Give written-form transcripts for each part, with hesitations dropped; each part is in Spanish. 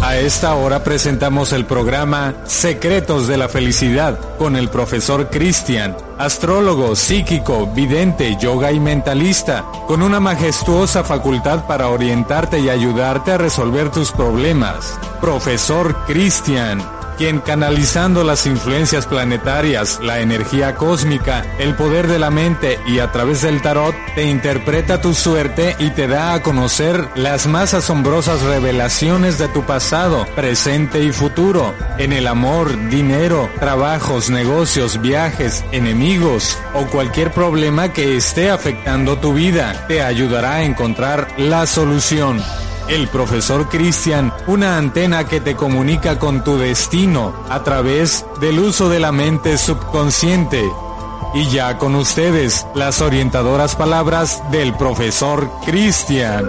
A esta hora presentamos el programa Secretos de la Felicidad con el profesor Cristian, astrólogo, psíquico, vidente, yoga y mentalista, con una majestuosa facultad para orientarte y ayudarte a resolver tus problemas. Profesor Cristian, quien canalizando las influencias planetarias, la energía cósmica, el poder de la mente y a través del tarot, te interpreta tu suerte y te da a conocer las más asombrosas revelaciones de tu pasado, presente y futuro, en el amor, dinero, trabajos, negocios, viajes, enemigos o cualquier problema que esté afectando tu vida. Te ayudará a encontrar la solución. El profesor Cristian, una antena que te comunica con tu destino a través del uso de la mente subconsciente. Y ya con ustedes, las orientadoras palabras del profesor Cristian.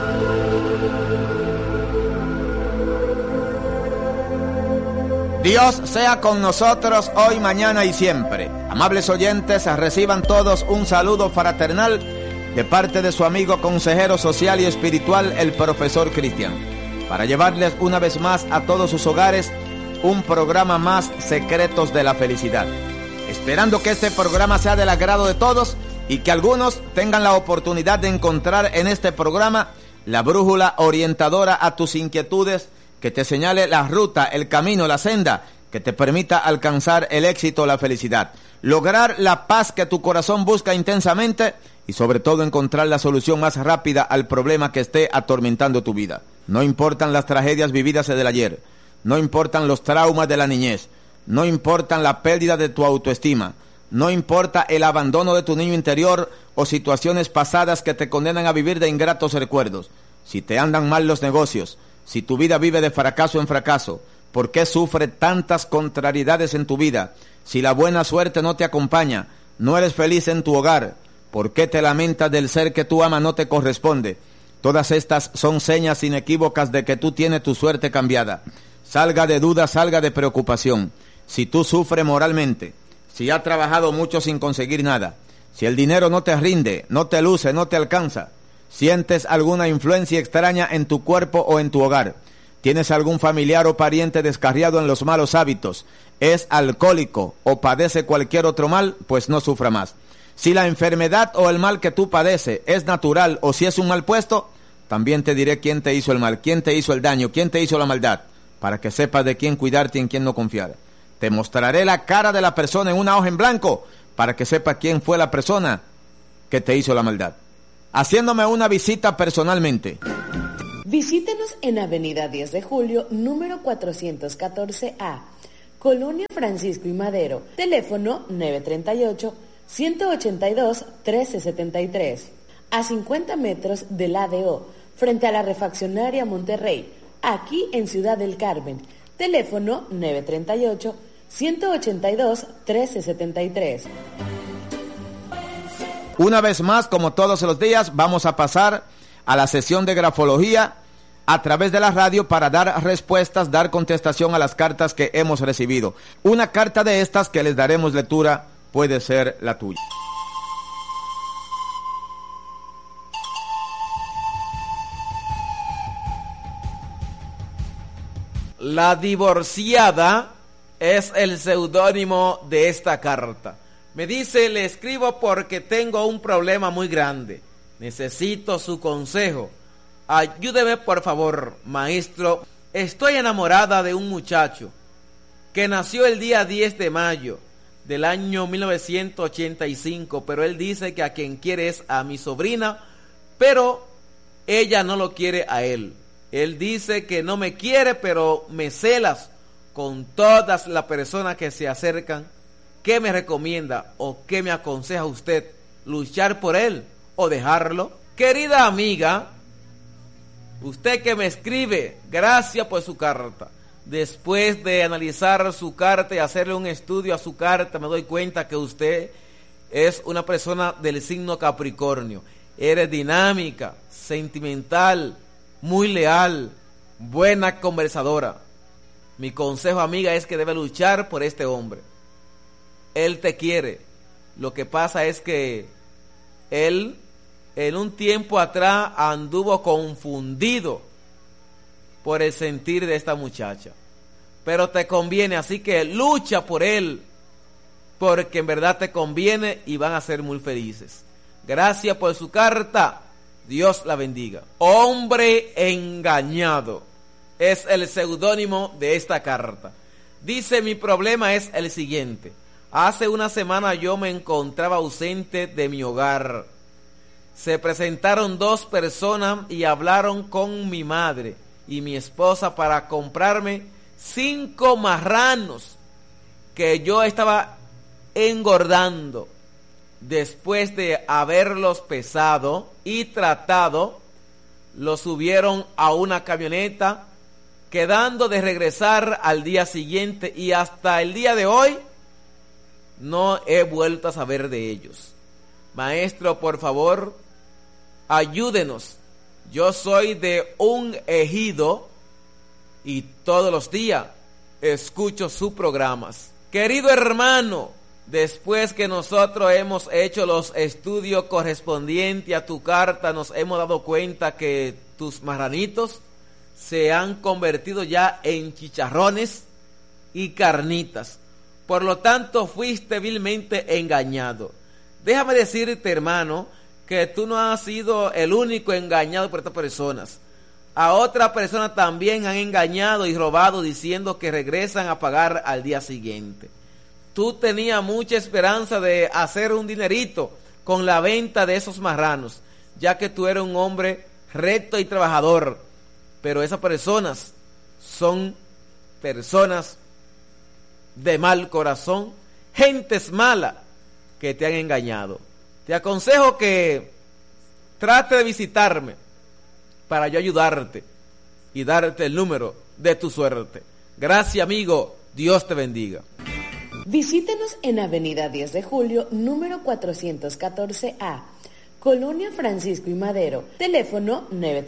Dios sea con nosotros hoy, mañana y siempre. Amables oyentes, reciban todos un saludo fraternal de parte de su amigo consejero social y espiritual, el profesor Cristian, para llevarles una vez más a todos sus hogares un programa más, Secretos de la Felicidad. Esperando que este programa sea del agrado de todos y que algunos tengan la oportunidad de encontrar en este programa la brújula orientadora a tus inquietudes, que te señale la ruta, el camino, la senda que te permita alcanzar el éxito, la felicidad, lograr la paz que tu corazón busca intensamente y sobre todo encontrar la solución más rápida al problema que esté atormentando tu vida. No importan las tragedias vividas del ayer, no importan los traumas de la niñez, no importan la pérdida de tu autoestima, no importa el abandono de tu niño interior o situaciones pasadas que te condenan a vivir de ingratos recuerdos. Si te andan mal los negocios, si tu vida vive de fracaso en fracaso, ¿por qué sufre tantas contrariedades en tu vida? Si la buena suerte no te acompaña, no eres feliz en tu hogar, ¿por qué te lamentas del ser que tú amas no te corresponde? Todas estas son señas inequívocas de que tú tienes tu suerte cambiada. Salga de duda, salga de preocupación. Si tú sufres moralmente, si has trabajado mucho sin conseguir nada, si el dinero no te rinde, no te luce, no te alcanza, sientes alguna influencia extraña en tu cuerpo o en tu hogar, tienes algún familiar o pariente descarriado en los malos hábitos, es alcohólico o padece cualquier otro mal, pues no sufra más. Si la enfermedad o el mal que tú padeces es natural o si es un mal puesto, también te diré quién te hizo el mal, quién te hizo el daño, quién te hizo la maldad, para que sepas de quién cuidarte y en quién no confiar. Te mostraré la cara de la persona en una hoja en blanco, para que sepas quién fue la persona que te hizo la maldad, haciéndome una visita personalmente. Visítenos en Avenida 10 de Julio, número 414A, Colonia Francisco y Madero, teléfono 938-182-1373, a 50 metros del ADO, frente a la refaccionaria Monterrey, aquí en Ciudad del Carmen, teléfono 938-182-1373. Una vez más, como todos los días, vamos a pasar a la sesión de grafología a través de la radio para dar respuestas, dar contestación a las cartas que hemos recibido. Una carta de estas que les daremos lectura puede ser la tuya. La divorciada es el seudónimo de esta carta. Me dice: le escribo porque tengo un problema muy grande. Necesito su consejo. Ayúdeme por favor, maestro. Estoy enamorada de un muchacho que nació el día 10 de mayo del año 1985, pero él dice que a quien quiere es a mi sobrina, pero ella no lo quiere a él. Él dice que no me quiere, pero me celas con todas las personas que se acercan. ¿Qué me recomienda o qué me aconseja usted? ¿Luchar por él o dejarlo? Querida amiga, usted que me escribe, gracias por su carta. Después de analizar su carta y hacerle un estudio a su carta, me doy cuenta que usted es una persona del signo Capricornio. Eres dinámica, sentimental, muy leal, buena conversadora. Mi consejo, amiga, es que debe luchar por este hombre. Él te quiere. Lo que pasa es que él en un tiempo atrás anduvo confundido por el sentir de esta muchacha. Pero te conviene, así que lucha por él, porque en verdad te conviene y van a ser muy felices. Gracias por su carta. Dios la bendiga. Hombre engañado es el seudónimo de esta carta. Dice: mi problema es el siguiente. Hace una semana yo me encontraba ausente de mi hogar. Se presentaron 2 personas y hablaron con mi madre y mi esposa para comprarme 5 marranos que yo estaba engordando. Después de haberlos pesado y tratado, los subieron a una camioneta, quedando de regresar al día siguiente, y hasta el día de hoy no he vuelto a saber de ellos. Maestro, por favor, ayúdenos. Yo soy de un ejido y todos los días escucho sus programas. Querido hermano, después que nosotros hemos hecho los estudios correspondientes a tu carta, nos hemos dado cuenta que tus marranitos se han convertido ya en chicharrones y carnitas. Por lo tanto, fuiste vilmente engañado. Déjame decirte, hermano, que tú no has sido el único engañado por estas personas. A otras personas también han engañado y robado diciendo que regresan a pagar al día siguiente. Tú tenías mucha esperanza de hacer un dinerito con la venta de esos marranos, ya que tú eres un hombre recto y trabajador. Pero esas personas son personas de mal corazón, gentes malas que te han engañado. Te aconsejo que trate de visitarme para yo ayudarte y darte el número de tu suerte. Gracias, amigo. Dios te bendiga. Visítenos en Avenida 10 de Julio, número 414A, Colonia Francisco y Madero. Teléfono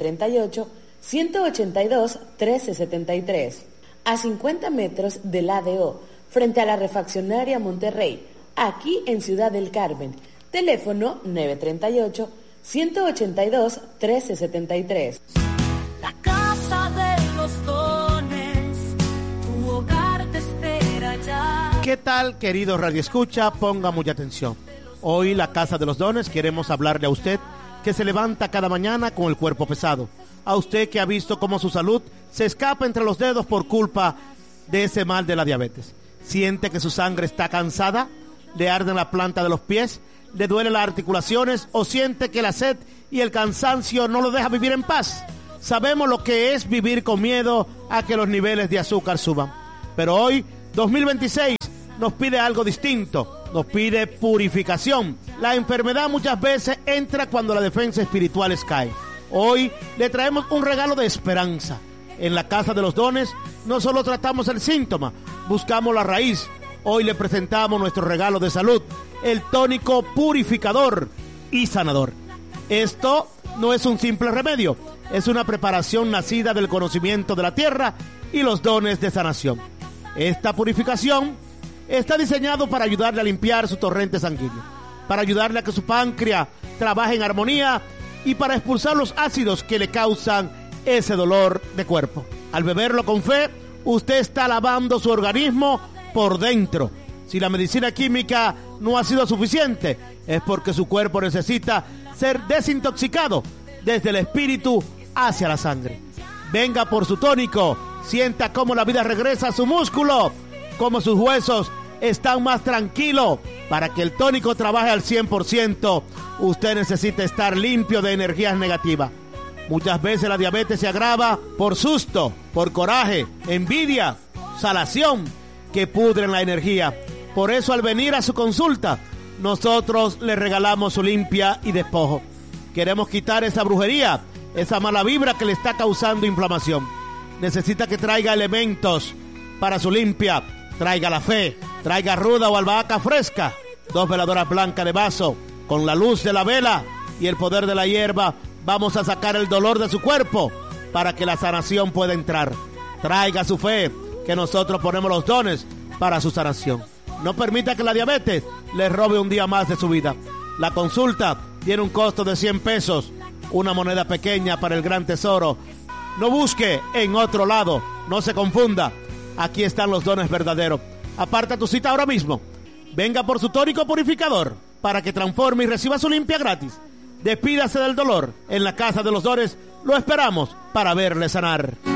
938-182-1373. A 50 metros del ADO, frente a la refaccionaria Monterrey, aquí en Ciudad del Carmen. Teléfono 938-182-1373. La casa de los dones, tu hogar te espera ya. ¿Qué tal, querido Radio Escucha? Ponga mucha atención. Hoy, la Casa de los Dones, queremos hablarle a usted que se levanta cada mañana con el cuerpo pesado. A usted que ha visto cómo su salud se escapa entre los dedos por culpa de ese mal de la diabetes. Siente que su sangre está cansada, le arde en la planta de los pies, le duelen las articulaciones o siente que la sed y el cansancio no lo deja vivir en paz. Sabemos lo que es vivir con miedo a que los niveles de azúcar suban. Pero hoy, 2026, nos pide algo distinto, nos pide purificación. La enfermedad muchas veces entra cuando las defensas espirituales caen. Hoy le traemos un regalo de esperanza. En la Casa de los Dones no solo tratamos el síntoma, buscamos la raíz. Hoy le presentamos nuestro regalo de salud, el tónico purificador y sanador. Esto no es un simple remedio, es una preparación nacida del conocimiento de la tierra y los dones de sanación. Esta purificación está diseñado para ayudarle a limpiar su torrente sanguíneo, para ayudarle a que su páncreas trabaje en armonía y para expulsar los ácidos que le causan ese dolor de cuerpo. Al beberlo con fe, usted está lavando su organismo por dentro. Si la medicina química no ha sido suficiente, es porque su cuerpo necesita ser desintoxicado desde el espíritu hacia la sangre. Venga por su tónico, sienta cómo la vida regresa a su músculo, cómo sus huesos están más tranquilos. Para que el tónico trabaje al 100%, usted necesita estar limpio de energías negativas. Muchas veces la diabetes se agrava por susto, por coraje, envidia, salación, que pudren la energía. Por eso, al venir a su consulta, nosotros le regalamos su limpia y despojo. Queremos quitar esa brujería, esa mala vibra que le está causando inflamación. Necesita que traiga elementos para su limpia. Traiga la fe, traiga ruda o albahaca fresca, 2 veladoras blancas de vaso. Con la luz de la vela y el poder de la hierba, vamos a sacar el dolor de su cuerpo para que la sanación pueda entrar. Traiga su fe, que nosotros ponemos los dones para su sanación. No permita que la diabetes le robe un día más de su vida. La consulta tiene un costo de 100 pesos, una moneda pequeña para el gran tesoro No busque en otro lado, no se confunda. Aquí están los dones verdaderos. Aparta tu cita ahora mismo. Venga por su tónico purificador para que transforme y reciba su limpia gratis. Despídase del dolor. En la Casa de los Dones lo esperamos para verle sanar.